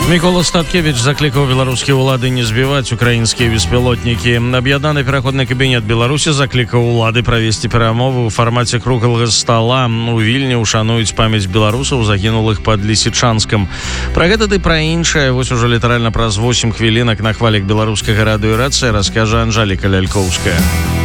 Мікола Статкевич заклікаў беларускія ўлады не збіваць украінскія беспілотнікі. Аб'яднаны пераходны кабінет Беларусі заклікаў улады правесці перамовы ў фармаце круглага стала. У Вільні ушануюць памяць беларусаў, загінулых пад Лісічанскам. Пра гэта ды пра іншае вось ужо літаральна праз 8 хвілінак на хвалях беларускага радыё «Рацыя» раскажа Анжэліка Лялькоўская.